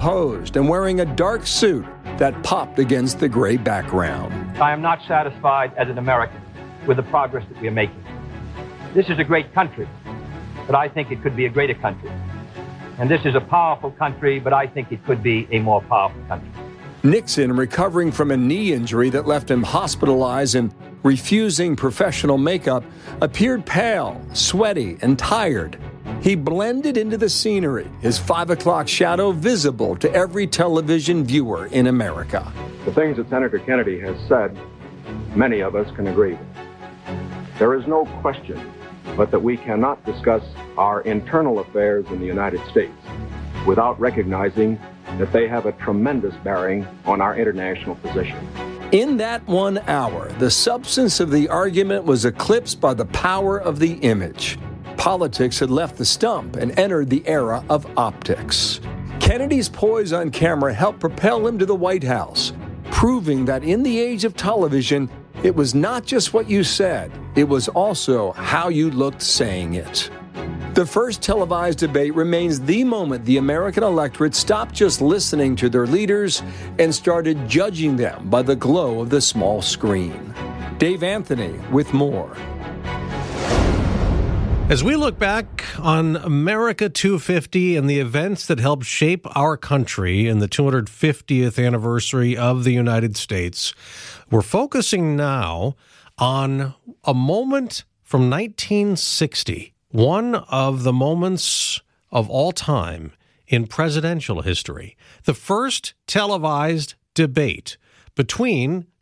posed and wearing a dark suit that popped against the gray background. I am not satisfied as an American with the progress that we are making. This is a great country, but I think it could be a greater country. And this is a powerful country, but I think it could be a more powerful country. Nixon, recovering from a knee injury that left him hospitalized and refusing professional makeup, appeared pale, sweaty, and tired. He blended into the scenery, his 5 o'clock shadow visible to every television viewer in America. The things that Senator Kennedy has said, many of us can agree with. There is no question but that we cannot discuss our internal affairs in the United States without recognizing that they have a tremendous bearing on our international position. In that 1 hour, the substance of the argument was eclipsed by the power of the image. Politics had left the stump and entered the era of optics. Kennedy's poise on camera helped propel him to the White House, proving that in the age of television, it was not just what you said, it was also how you looked saying it. The first televised debate remains the moment the American electorate stopped just listening to their leaders and started judging them by the glow of the small screen. Dave Anthony with more. As we look back on America 250 and the events that helped shape our country in the 250th anniversary of the United States, we're focusing now on a moment from 1960, one of the moments of all time in presidential history, the first televised debate between